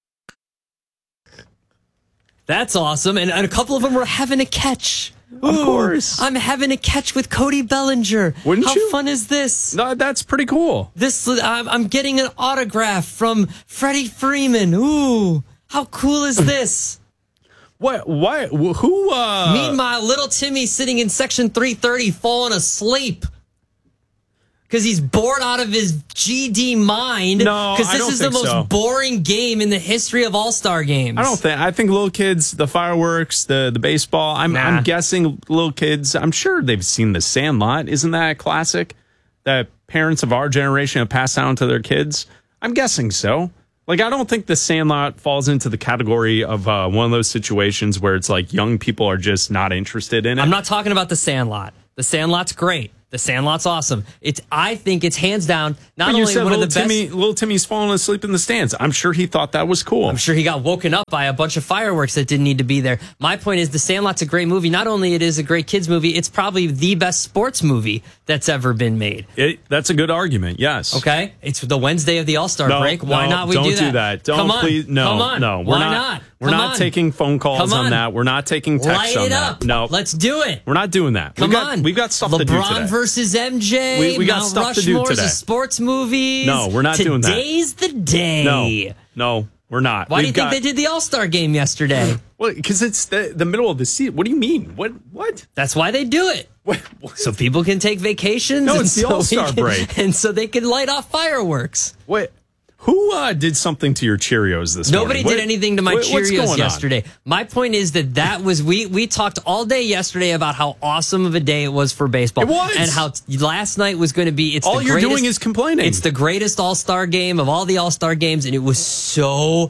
That's awesome. And, and a couple of them were having a catch. Of Ooh, course. I'm having a catch with Cody Bellinger. Wouldn't How you? fun is this? No, that's pretty cool. This I'm, I'm getting an autograph from Freddie Freeman. Ooh, how cool is this? What? What? Who? Uh, Meanwhile, little Timmy sitting in section three thirty, falling asleep. Because he's bored out of his G D mind. No, because I this don't is the think most so. boring game in the history of All-Star games. I don't think. I think little kids, the fireworks, the the baseball. I'm Nah. I'm guessing little kids. I'm sure they've seen The Sandlot. Isn't that a classic? That parents of our generation have passed down to their kids? I'm guessing so. Like, I don't think The Sandlot falls into the category of uh, one of those situations where it's like young people are just not interested in it. I'm not talking about The Sandlot. The Sandlot's great. The Sandlot's awesome. It's. I think it's hands down not But only you said one of the little best. Timmy, little Timmy's falling asleep in the stands. I'm sure he thought that was cool. I'm sure he got woken up by a bunch of fireworks that didn't need to be there. My point is, The Sandlot's a great movie. Not only it is a great kids movie, it's probably the best sports movie that's ever been made. It, that's a good argument. Yes. Okay, it's the Wednesday of the All-Star No, break. Why no, not we don't do that? do that. Don't Come on. please. No, Come on. no. We're Why not. not? We're Come not on. taking phone calls Come on on. that. We're not taking texts Light on it that. up. No, Let's do it. we're not doing that. Come we got, on. We've got stuff LeBron to do today. versus M J. We- we got Mount stuff to do Rushmore's today. a sports movies. No, we're not doing that. Today's the day. No, no, we're not. Why We've do you think got- they did the All-Star game yesterday? Well, because it's the, the middle of the season. What do you mean? What? What? That's why they do it. So people can take vacations. No, and it's the so we All-Star can- break. And so they can light off fireworks. Wait, who uh, did something to your Cheerios this Nobody morning? did What- anything to my what- what's Cheerios going on? yesterday. My point is that that was we we talked all day yesterday about how awesome of a day it was for baseball. It was. And how t- last night was going to be. It's All the you're greatest, doing is complaining. It's the greatest All-Star game of all the All-Star games, and it was so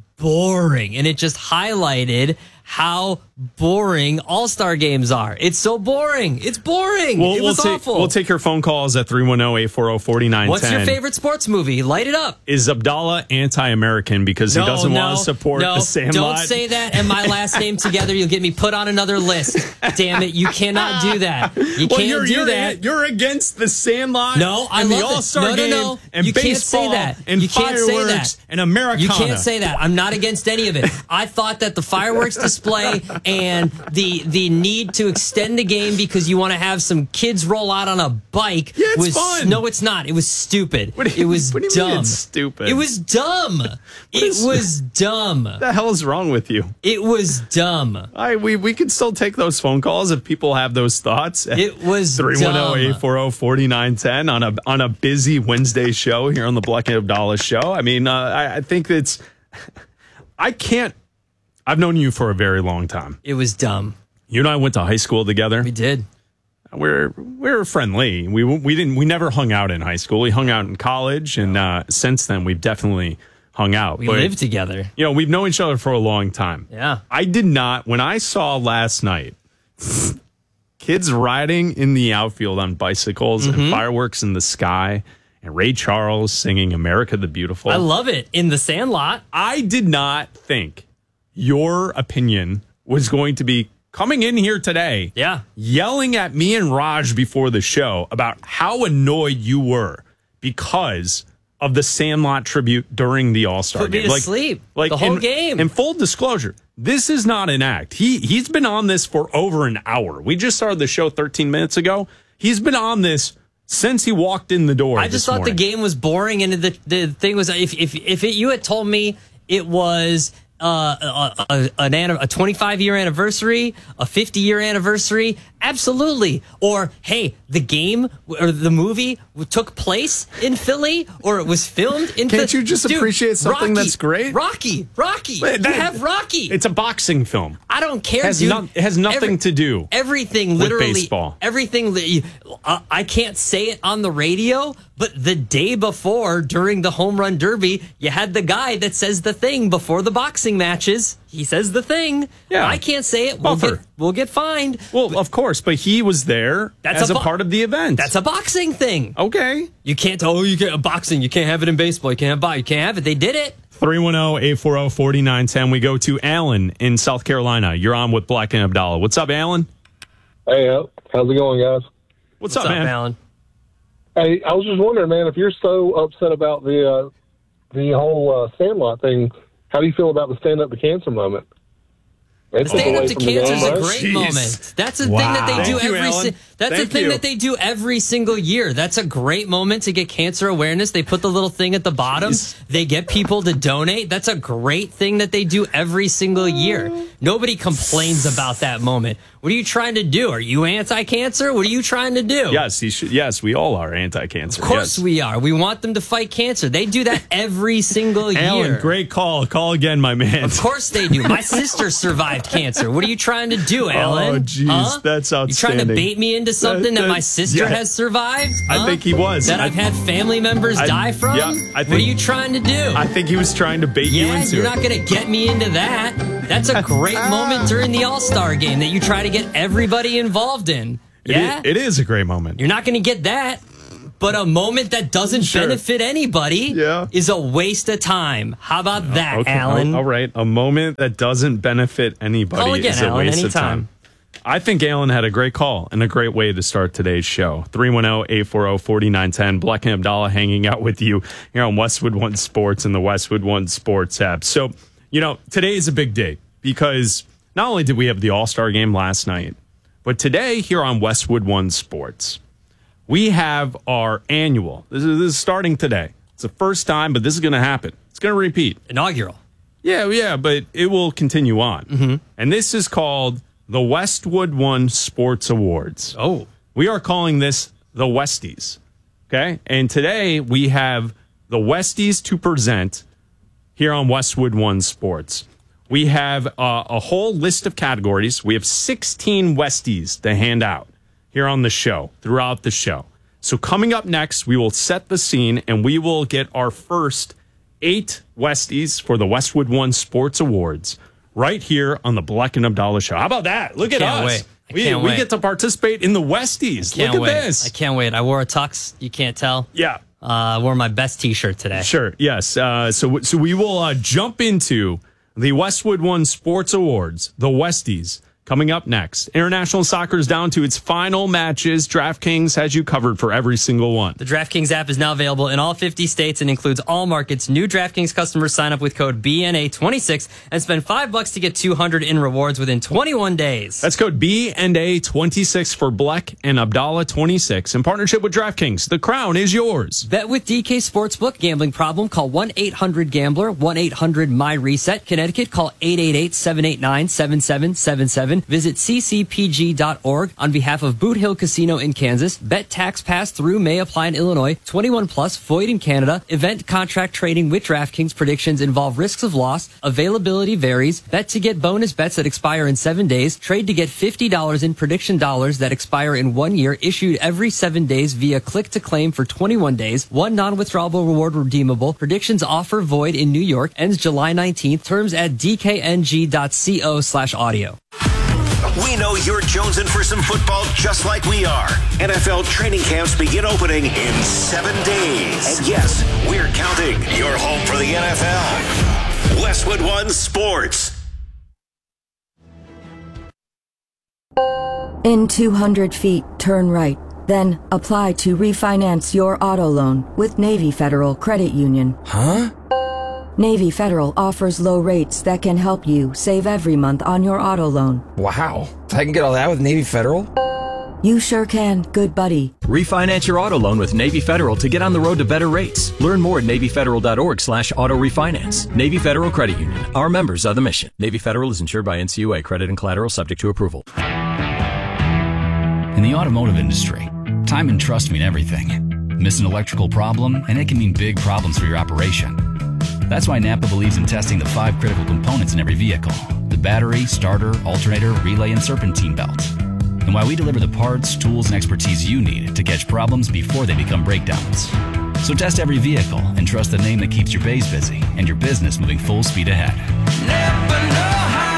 boring. And it just highlighted how boring All-Star games are. It's so boring. It's boring. We'll, it we'll was take, awful. We'll take your phone calls at three one zero, eight four zero, four nine one zero. What's your favorite sports movie? Light it up. Is Abdallah anti-American because No, he doesn't no, want to support no, the Sandlot? Don't say that and my last name together. You'll get me put on another list. Damn it. You cannot do that. You well, can't you're, do you're, that. You're against the Sandlot No, I and love the it. All-Star No, no, game no. and You baseball can't say that. and You can't say fireworks that. and Americana. You can't say that. I'm not against any of it. I thought that the fireworks display and the the need to extend the game because you want to have some kids roll out on a bike Yeah, it's was fun. no, it's not. It was stupid. What do you- it was what do you dumb. mean it's stupid? It was dumb. It is- was dumb. What the hell is wrong with you? It was dumb. I we we can still take those phone calls if people have those thoughts. It was three one zero, eight four zero, four nine one zero on a on a busy Wednesday show here on the Black and Abdallah show. I mean, uh, I, I think it's I can't. I've known you for a very long time. It was dumb. You and I went to high school together. We did. We're we're friendly. We we didn't we never hung out in high school. We hung out in college, and uh, since then we've definitely hung out. We But, lived together. You know, we've known each other for a long time. Yeah. I did not when I saw last night kids riding in the outfield on bicycles Mm-hmm. and fireworks in the sky and Ray Charles singing America the Beautiful. I love it. In the Sandlot. I did not think your opinion was going to be coming in here today, Yeah. yelling at me and Raj before the show about how annoyed you were because of the Sandlot tribute during the All-Star Put me game. to sleep. The whole in- game. In full disclosure, this is not an act. He he's been on this for over an hour. We just started the show thirteen minutes ago. He's been on this since he walked in the door. I just this thought morning. the game was boring, and the the thing was, if if if it, you had told me it was uh, a, a, an anni- a twenty-five year anniversary, a fifty year anniversary, absolutely. Or hey, the game or the movie took place in Philly, or it was filmed in. Can't Philly. you just Dude, appreciate something Rocky, that's great? Rocky, Rocky, But you that- have Rocky. It's a boxing film. I don't care, Has dude. no- it has nothing Every- to do Everything, with literally, baseball. everything. li- uh, I can't say it on the radio, but the day before, during the home run derby, you had the guy that says the thing before the boxing matches. He says the thing. Yeah. I can't say it. We'll Buffer. get, we'll get fined. Well, of course, but he was there That's as a a, bo- part of the event. That's a boxing thing. Okay. You can't. Oh, you can't boxing. You can't have it in baseball. You can't have bo- You can't have it. They did it. three one zero, eight four zero, four nine one zero. We go to Alan in South Carolina. You're on with Black and Abdallah. What's up, Alan? Hey, uh, how's it going, guys? What's, What's up, up, man? Alan? Hey, I was just wondering, man, if you're so upset about the uh, the whole uh, Sandlot thing, how do you feel about the Stand Up to Cancer moment? They The took Stand Up away to from the Cancer is game, a right? great Jeez. moment. That's a Wow. thing that they do Thank you, every. Alan. Si- that's Thank a thing you. that they do every single year. That's a great moment to get cancer awareness. They put the little thing at the bottom. Jeez. They get people to donate. That's a great thing that they do every single year. Nobody complains about that moment. What are you trying to do? Are you anti-cancer? What are you trying to do? Yes, he should, yes, we all are anti-cancer. Of course yes. we are. We want them to fight cancer. They do that every single year. Alan, great call. Call again, my man. Of course they do. My sister survived cancer. What are you trying to do, Alan? Oh, jeez, huh? that's outstanding. You trying to bait me into something that, that my sister yeah. has survived? Huh? I think he was. That I, I've had family members I, die from? Yeah, I think, what are you trying to do? I think he was trying to bait yeah, you into you're it. not going to get me into that. That's a great moment during the All-Star game that you try to get everybody involved in. Yeah? It is, it is a great moment. You're not going to get that. But a moment that doesn't sure. benefit anybody yeah. is a waste of time. How about that, okay. Alan? All right. A moment that doesn't benefit anybody Call again, is a Alan, waste anytime. of time. I think Alan had a great call and a great way to start today's show. three one zero, eight four zero, four nine one zero. Black and Abdallah hanging out with you here on Westwood One Sports and the Westwood One Sports app. So, you know, today is a big day because not only did we have the All-Star game last night, but today here on Westwood One Sports, we have our annual. This is, this is starting today. It's the first time, but this is going to happen. It's going to repeat. Inaugural. Yeah, yeah, but it will continue on. Mm-hmm. And this is called the Westwood One Sports Awards. Oh. We are calling this the Westies. Okay? And today we have the Westies to present here on Westwood One Sports. We have uh, a whole list of categories. We have sixteen Westies to hand out here on the show, throughout the show. So coming up next, we will set the scene and we will get our first eight Westies for the Westwood One Sports Awards right here on the Black and Abdallah Show. How about that? Look at can't us. Wait. I we can't we wait. get to participate in the Westies. Can't Look at wait. this. I can't wait. I wore a tux. You can't tell. Yeah. Uh, I wore my best T-shirt today. Sure. Yes. Uh, so so we will uh, jump into the Westwood One Sports Awards, the Westies, coming up next. International soccer is down to its final matches. DraftKings has you covered for every single one. The DraftKings app is now available in all fifty states and includes all markets. New DraftKings customers sign up with code B N A twenty-six and spend five bucks to get two hundred in rewards within twenty-one days. That's code B N A twenty-six for Black and Abdallah twenty-six. In partnership with DraftKings, the crown is yours. Bet with D K Sportsbook. Gambling problem? Call one eight hundred gambler, one eight hundred my reset. Connecticut, call eight eight eight, seven eight nine, seven seven seven seven. Visit c c p g dot org on behalf of Boot Hill Casino in Kansas. Bet tax pass through may apply in Illinois. twenty-one plus, void in Canada. Event contract trading with DraftKings. Predictions involve risks of loss. Availability varies. Bet to get bonus bets that expire in seven days. Trade to get fifty dollars in prediction dollars that expire in one year. Issued every seven days via click to claim for twenty-one days. One non-withdrawable reward redeemable. Predictions offer void in New York. Ends July nineteenth. Terms at d k n g dot co slash audio. We know you're jonesing for some football just like we are. N F L training camps begin opening in seven days. And yes, we're counting. You're home for the N F L. Westwood One Sports. In two hundred feet, turn right. Then apply to refinance your auto loan with Navy Federal Credit Union. Huh? Navy Federal offers low rates that can help you save every month on your auto loan. Wow. I can get all that with Navy Federal? You sure can, good buddy. Refinance your auto loan with Navy Federal to get on the road to better rates. Learn more at navy federal dot org slash auto refinance. Navy Federal Credit Union. Our members are the mission. Navy Federal is insured by N C U A. Credit and collateral subject to approval. In the automotive industry, time and trust mean everything. Miss an electrical problem, and it can mean big problems for your operation. That's why Napa believes in testing the five critical components in every vehicle: the battery, starter, alternator, relay, and serpentine belt. And why we deliver the parts, tools, and expertise you need to catch problems before they become breakdowns. So test every vehicle and trust the name that keeps your bays busy and your business moving full speed ahead. Never know how.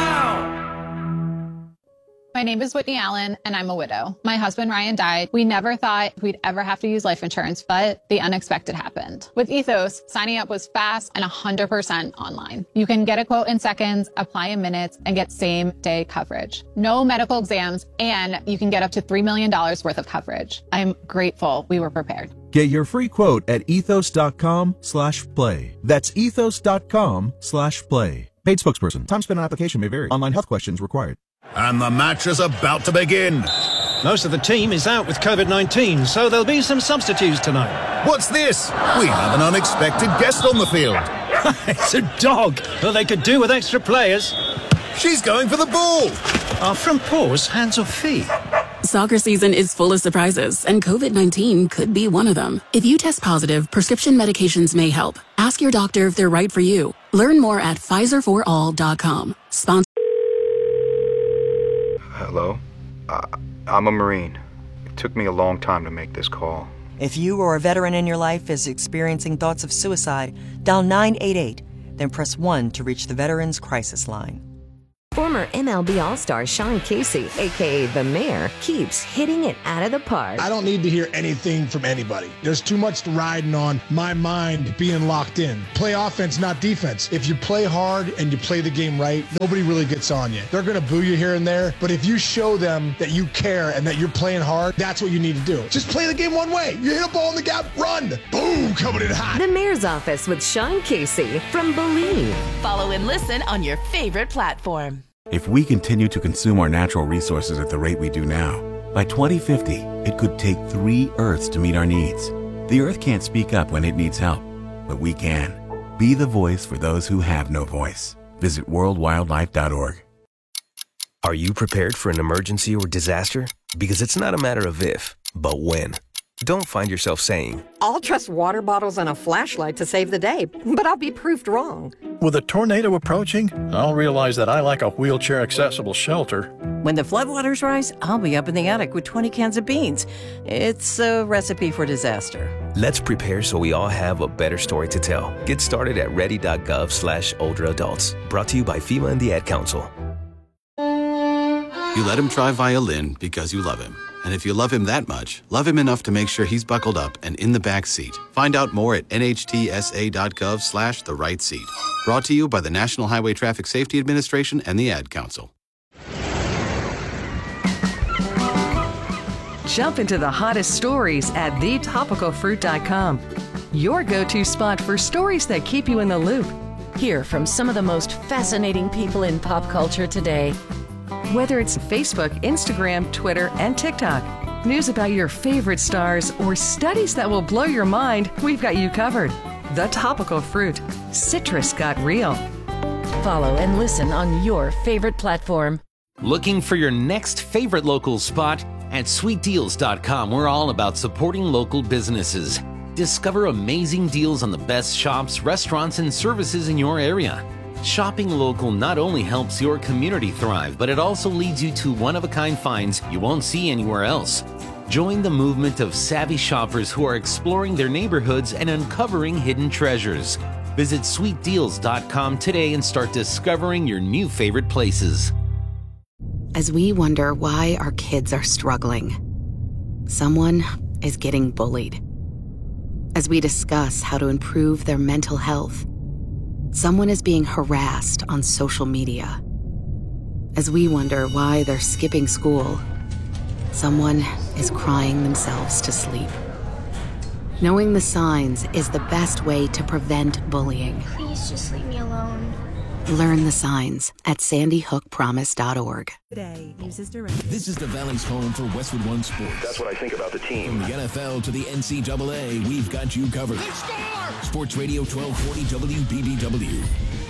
My name is Whitney Allen, and I'm a widow. My husband, Ryan, died. We never thought we'd ever have to use life insurance, but the unexpected happened. With Ethos, signing up was fast and one hundred percent online. You can get a quote in seconds, apply in minutes, and get same-day coverage. No medical exams, and you can get up to three million dollars worth of coverage. I'm grateful we were prepared. Get your free quote at ethos.com slash play. That's ethos.com slash play. Paid spokesperson. Time spent on application may vary. Online health questions required. And the match is about to begin. Most of the team is out with COVID nineteen, so there'll be some substitutes tonight. What's this? We have an unexpected guest on the field. It's a dog. Well, they could do with extra players. She's going for the ball. Our front paws, hands or feet? Soccer season is full of surprises, and COVID nineteen could be one of them. If you test positive, prescription medications may help. Ask your doctor if they're right for you. Learn more at Pfizer for all dot com. Sponsor. Hello? Uh, I'm a Marine. It took me a long time to make this call. If you or a veteran in your life is experiencing thoughts of suicide, dial nine eight eight, then press one to reach the Veterans Crisis Line. Former M L B All-Star Sean Casey, a k a. The Mayor, keeps hitting it out of the park. I don't need to hear anything from anybody. There's too much riding on my mind being locked in. Play offense, not defense. If you play hard and you play the game right, nobody really gets on you. They're going to boo you here and there, but if you show them that you care and that you're playing hard, that's what you need to do. Just play the game one way. You hit a ball in the gap, run. Boom, coming in hot. The Mayor's Office with Sean Casey from Believe. Follow and listen on your favorite platform. If we continue to consume our natural resources at the rate we do now, by twenty fifty, it could take three Earths to meet our needs. The Earth can't speak up when it needs help, but we can. Be the voice for those who have no voice. Visit world wildlife dot org. Are you prepared for an emergency or disaster? Because it's not a matter of if, but when. Don't find yourself saying, I'll trust water bottles and a flashlight to save the day, but I'll be proved wrong. With a tornado approaching, I'll realize that I lack a wheelchair-accessible shelter. When the floodwaters rise, I'll be up in the attic with twenty cans of beans. It's a recipe for disaster. let's prepare so we all have a better story to tell. Get started at ready.gov slash older adults. Brought to you by FEMA and the Ad Council. You let him try violin because you love him. And if you love him that much, love him enough to make sure he's buckled up and in the back seat. Find out more at nhtsa.gov slash the right seat. Brought to you by the National Highway Traffic Safety Administration and the Ad Council. Jump into the hottest stories at the topical fruit dot com. Your go-to spot for stories that keep you in the loop. Hear from some of the most fascinating people in pop culture today. Whether it's Facebook, Instagram, Twitter, and TikTok, news about your favorite stars, or studies that will blow your mind, we've got you covered. The Topical Fruit. Citrus got real. Follow and listen on your favorite platform. Looking for your next favorite local spot? At sweet deals dot com, we're all about supporting local businesses. Discover amazing deals on the best shops, restaurants, and services in your area. Shopping local not only helps your community thrive, but it also leads you to one-of-a-kind finds you won't see anywhere else. Join the movement of savvy shoppers who are exploring their neighborhoods and uncovering hidden treasures. Visit sweet deals dot com today and start discovering your new favorite places. As we wonder why our kids are struggling, someone is getting bullied. As we discuss how to improve their mental health, someone is being harassed on social media. As we wonder why they're skipping school, someone is crying themselves to sleep. Knowing the signs is the best way to prevent bullying. Please just leave me alone. Learn the signs at sandy hook promise dot org. Today uses direct. This is the Valley's home for Westwood One Sports. That's what I think about the team. From the N F L to the N C double A, we've got you covered. Sports Radio twelve forty W B B W.